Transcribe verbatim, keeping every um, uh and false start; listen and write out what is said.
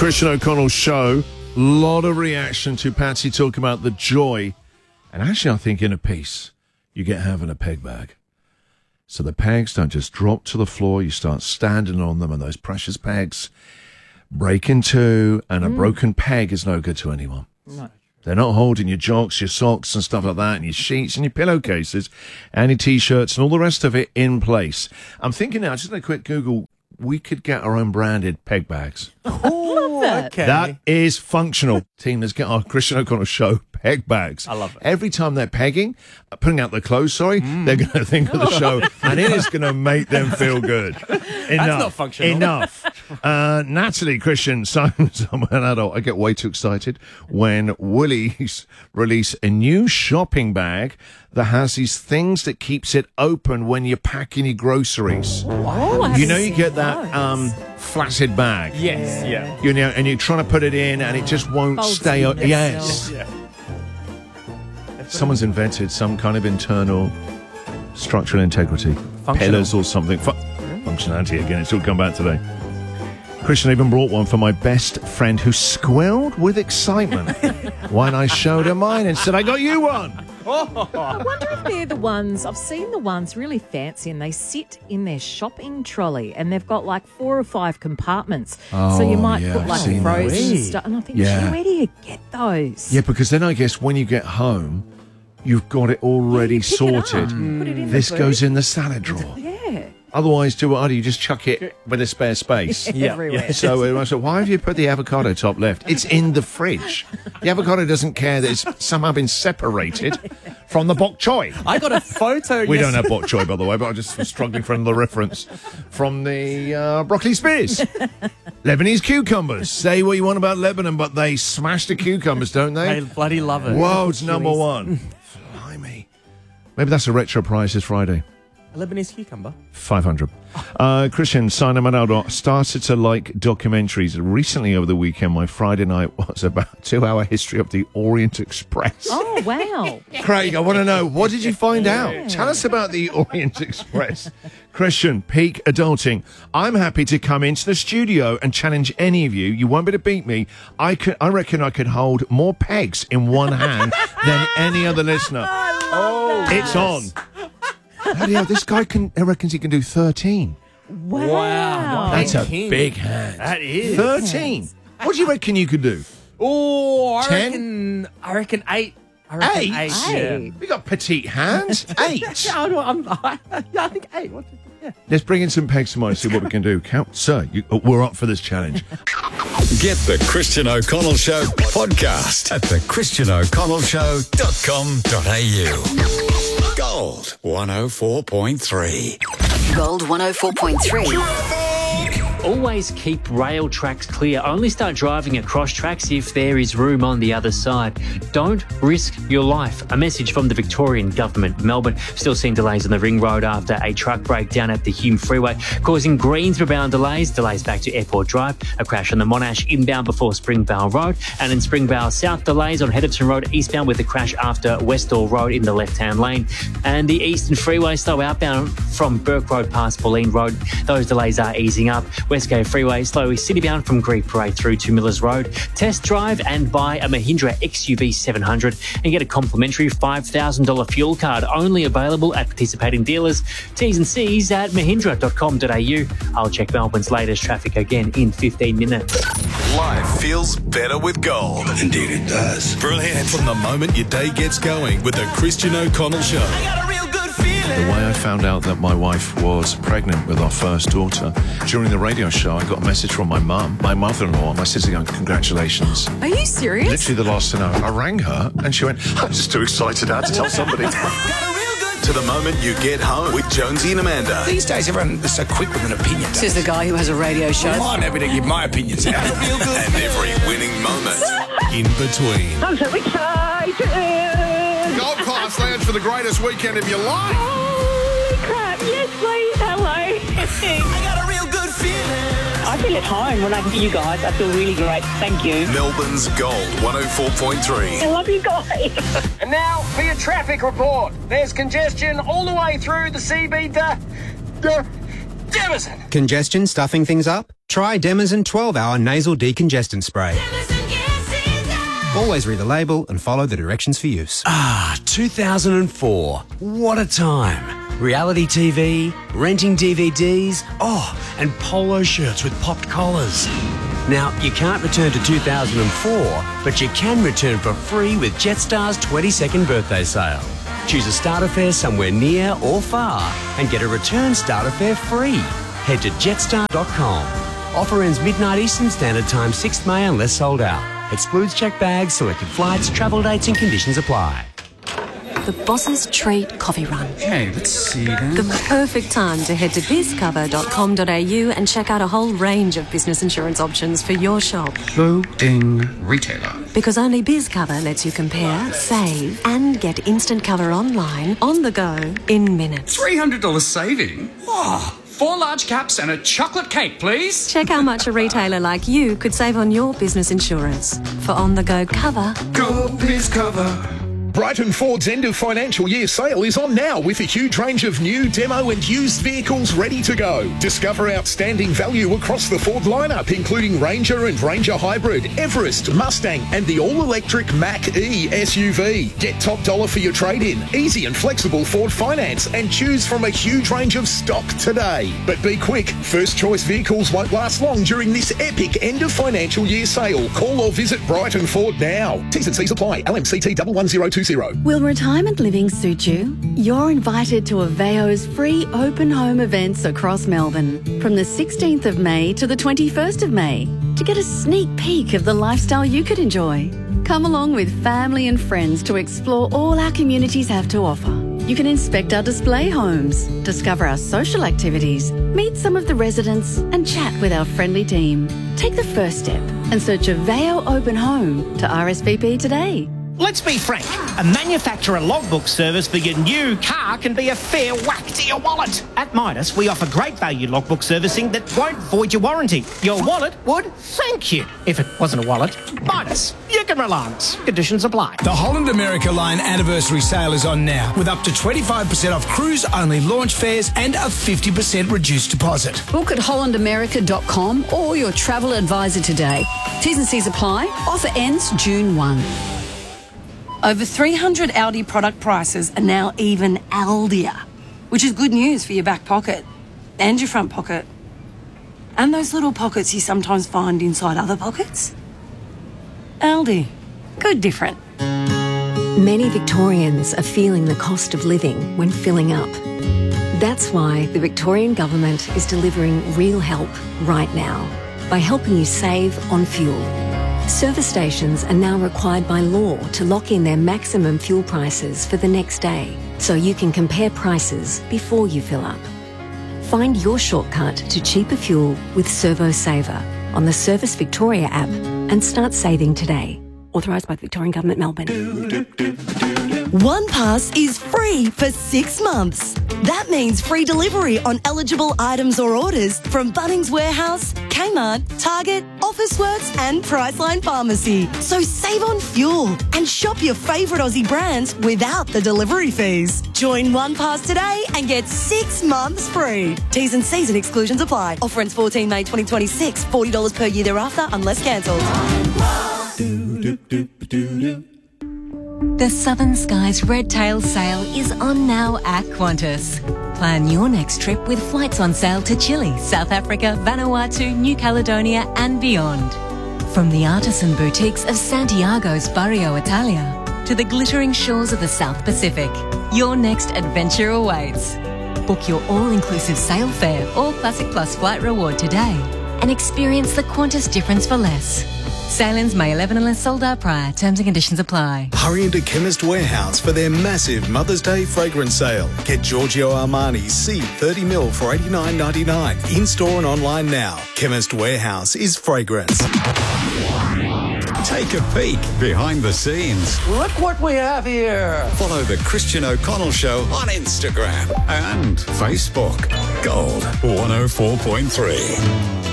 Christian O'Connell show. A lot of reaction to Patsy talking about the joy. And actually, I think in a piece, you get having a peg bag. So the pegs don't just drop to the floor. You start standing on them, and those precious pegs break in two, and a mm. broken peg is no good to anyone. No. They're not holding your jocks, your socks and stuff like that, and your sheets and your pillowcases and your T-shirts and all the rest of it in place. I'm thinking now, just a quick Google, we could get our own branded peg bags. Oh, that. Okay. That is functional. Team, let's get our Christian O'Connell show peg bags. I love it. Every time they're pegging, uh, putting out their clothes, sorry, mm. they're going to think of the show, and it is going to make them feel good. Enough. That's not functional. Enough. Uh, Natalie, Christian, Simon, I'm an adult. I get way too excited when Woolies release a new shopping bag that has these things that keeps it open when you're packing your groceries. Oh, you know, you get that um, flaccid bag. Yes, yeah. You know, and you're trying to put it in, and it just won't Folds stay up. Yes. Yeah. Someone's invented some kind of internal structural integrity, Functional. pillars or something. Fu- functionality again. It's all come back today. Christian even brought one for my best friend who squealed with excitement when I showed her mine and said, I got you one. I wonder if they're the ones, I've seen the ones really fancy, and they sit in their shopping trolley, and they've got like four or five compartments. Oh, so you might yeah, put I've like seen frozen those. stuff. And I think, Yeah. gee, where do you get those? Yeah, because then I guess when you get home, you've got it already You pick it sorted. up, put it in This the goes food. in the salad drawer. Yeah. Otherwise, do what? Do you just chuck it with a spare space? Yeah. Everywhere. So I said, why have you put the avocado top left? It's in the fridge. The avocado doesn't care that it's somehow been separated from the bok choy. I got a photo. We yes- don't have bok choy, by the way, but I just was struggling for the reference from the uh, broccoli spears. Lebanese cucumbers. Say what you want about Lebanon, but they smash the cucumbers, don't I they? bloody love it. World's number Chilies. one. Blimey. Maybe that's a retro prize this Friday. A Lebanese cucumber. five hundred. Uh, Christian, Simon Manaldo started to like documentaries. Recently over the weekend, my Friday night was about a two-hour history of the Orient Express. Oh, wow. Craig, I want to know, what did you find out? Tell us about the Orient Express. Christian, peak adulting. I'm happy to come into the studio and challenge any of you. You won't be able to beat me. I could, I reckon I could hold more pegs in one hand than any other listener. Oh, It's on. Bloody hell, this guy can, I reckons he can do thirteen. Wow. Wow. That's a King. big hand. That is. thirteen. What do you reckon you could do? Oh, I Ten? reckon. I reckon eight. I reckon Eight? eight. Eight. Yeah. We got petite hands. Eight. Yeah, I, don't- I'm, I, yeah, I think eight. What, yeah. Let's bring in some pegs tomorrow and see what we can do. Count, sir, you, uh, we're up for this challenge. Get the Christian O'Connell Show podcast at the christian o'connell show dot com dot a u. Gold one oh four point three. Gold one oh four point three. Always keep rail tracks clear. Only start driving across tracks if there is room on the other side. Don't risk your life. A message from the Victorian Government. Melbourne still seeing delays on the Ring Road after a truck breakdown at the Hume Freeway, causing Greensboro-bound delays. Delays back to Airport Drive. A crash on the Monash inbound before Springvale Road. And in Springvale South, delays on Heatherton Road eastbound with a crash after Westall Road in the left-hand lane. And the Eastern Freeway slow outbound from Burke Road past Pauline Road. Those delays are easing up. Westgate Freeway slowly citybound from Greek Parade through to Millers Road. Test drive and buy a Mahindra X U V seven hundred and get a complimentary five thousand dollars fuel card, only available at participating dealers. T's and C's at mahindra dot com dot a u. I'll check Melbourne's latest traffic again in fifteen minutes. Life feels better with gold. Indeed it does. Brilliant. From the moment your day gets going with the Christian O'Connell Show. The way I found out that my wife was pregnant with our first daughter, during the radio show, I got a message from my mum, my mother-in-law, my sister going, congratulations. Are you serious? Literally the last to know. I rang her and she went, I'm just too excited I had to tell somebody. To the moment you get home with Jonesy and Amanda. These days, everyone is so quick with an opinion. Says the guy who has a radio show. Well, I'm happy to give my opinions out. And every winning moment in between. I'm so excited! Gold Class Lounge for the greatest weekend of your life. Holy crap, yes please, hello. I got a real good feeling. I feel at home when I hear you guys. I feel really great, thank you. Melbourne's Gold one oh four point three. I love you guys. And now for your traffic report. There's congestion all the way through the C B to... Uh, Jamison. Congestion stuffing things up? Try Demazin twelve hour nasal decongestant spray. Always read the label and follow the directions for use. Ah, two thousand four. What a time. Reality T V, renting D V Ds, oh, and polo shirts with popped collars. Now, you can't return to two thousand four, but you can return for free with Jetstar's twenty-second birthday sale. Choose a starter fare somewhere near or far and get a return starter fare free. Head to jetstar dot com. Offer ends midnight Eastern Standard Time, sixth of May unless sold out. Excludes checked bags, selected flights, travel dates and conditions apply. The Boss's Treat Coffee Run. Okay, let's see then. The perfect time to head to biz cover dot com dot a u and check out a whole range of business insurance options for your shop. Loading retailer. Because only BizCover lets you compare, save, and get instant cover online, on the go, in minutes. three hundred dollars saving? Oh, four large caps and a chocolate cake, please. Check how much a retailer like you could save on your business insurance. For on-the-go cover, go BizCover. Brighton Ford's end of financial year sale is on now with a huge range of new, demo and used vehicles ready to go. Discover outstanding value across the Ford lineup, including Ranger and Ranger Hybrid, Everest, Mustang and the all-electric Mach-E S U V. Get top dollar for your trade-in, easy and flexible Ford finance and choose from a huge range of stock today. But be quick, first choice vehicles won't last long during this epic end of financial year sale. Call or visit Brighton Ford now. T's and C's apply. L M C T one one zero two zero. Will retirement living suit you? You're invited to Aveo's free open home events across Melbourne from the sixteenth of May to the twenty-first of May to get a sneak peek of the lifestyle you could enjoy. Come along with family and friends to explore all our communities have to offer. You can inspect our display homes, discover our social activities, meet some of the residents and chat with our friendly team. Take the first step and search Aveo Open Home to R S V P today. Let's be frank, a manufacturer logbook service for your new car can be a fair whack to your wallet. At Midas, we offer great value logbook servicing that won't void your warranty. Your wallet would thank you. If it wasn't a wallet, Midas, you can rely on us. Conditions apply. The Holland America Line anniversary sale is on now with up to twenty-five percent off cruise-only launch fares and a fifty percent reduced deposit. Book at holland america dot com or your travel advisor today. T's and C's apply. Offer ends June first. Over three hundred Aldi product prices are now even Aldier, which is good news for your back pocket and your front pocket. And those little pockets you sometimes find inside other pockets. Aldi. Good different. Many Victorians are feeling the cost of living when filling up. That's why the Victorian Government is delivering real help right now by helping you save on fuel. Service stations are now required by law to lock in their maximum fuel prices for the next day, so you can compare prices before you fill up. Find your shortcut to cheaper fuel with Servo Saver on the Service Victoria app and start saving today. Authorised by the Victorian Government, Melbourne. OnePass is free for six months. That means free delivery on eligible items or orders from Bunnings Warehouse, Kmart, Target, Officeworks and Priceline Pharmacy. So save on fuel and shop your favourite Aussie brands without the delivery fees. Join OnePass today and get six months free. T's and C's and exclusions apply. Offer ends fourteenth of May twenty twenty-six. forty dollars per year thereafter unless cancelled. The Southern Skies Red Tail sale is on now at Qantas. Plan your next trip with flights on sale to Chile, South Africa, Vanuatu, New Caledonia and beyond. From the artisan boutiques of Santiago's Barrio Italia to the glittering shores of the South Pacific, your next adventure awaits. Book your all-inclusive sail fare or Classic Plus flight reward today and experience the Qantas difference for less. Sailings May eleventh unless sold out prior. Terms and conditions apply. Hurry into Chemist Warehouse for their massive Mother's Day fragrance sale. Get Giorgio Armani C thirty milliliters for eighty-nine ninety-nine. In-store and online now. Chemist Warehouse is fragrance. Take a peek behind the scenes. Look what we have here. Follow The Christian O'Connell Show on Instagram and Facebook. Gold one oh four point three.